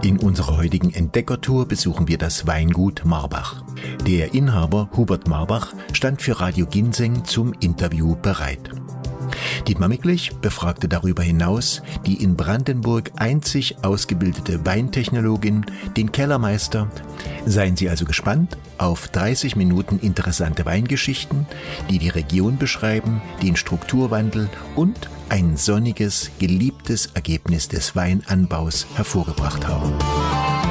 In unserer heutigen Entdeckertour besuchen wir das Weingut Marbach. Der Inhaber Hubert Marbach stand für Radio Ginseng zum Interview bereit. Dietmar Micklich befragte darüber hinaus die in Brandenburg einzig ausgebildete Weintechnologin, den Kellermeister. Seien Sie also gespannt auf 30 Minuten interessante Weingeschichten, die die Region beschreiben, den Strukturwandel und ein sonniges, geliebtes Ergebnis des Weinanbaus hervorgebracht haben.